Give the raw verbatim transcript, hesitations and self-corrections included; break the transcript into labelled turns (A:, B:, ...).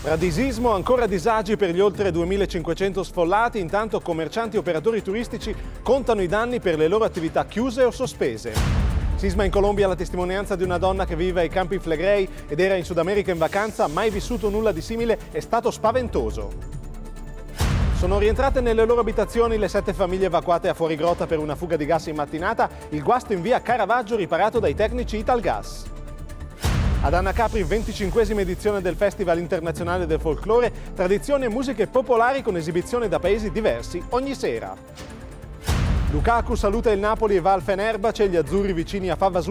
A: Bradisismo, ancora disagi per gli oltre duemilacinquecento sfollati, intanto commercianti e operatori turistici contano i danni per le loro attività chiuse o sospese. Sisma in Colombia, la testimonianza di una donna che vive ai Campi Flegrei ed era in Sud America in vacanza, mai vissuto nulla di simile, è stato spaventoso. Sono rientrate nelle loro abitazioni le sette famiglie evacuate a Fuorigrotta per una fuga di gas in mattinata, il guasto in via Caravaggio riparato dai tecnici Italgas. Ad Anna Capri, venticinquesima edizione del Festival Internazionale del Folklore, tradizioni e musiche popolari con esibizioni da paesi diversi ogni sera. Lukaku saluta il Napoli e va al Fenerbahce, gli azzurri vicini a Favasù